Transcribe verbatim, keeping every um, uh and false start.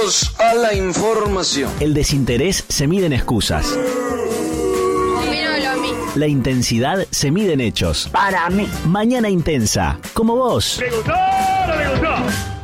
A la información. El desinterés se mide en excusas. La intensidad se mide en hechos. Para mí. Mañana intensa, como vos. ¿Le gustó o no le gustó?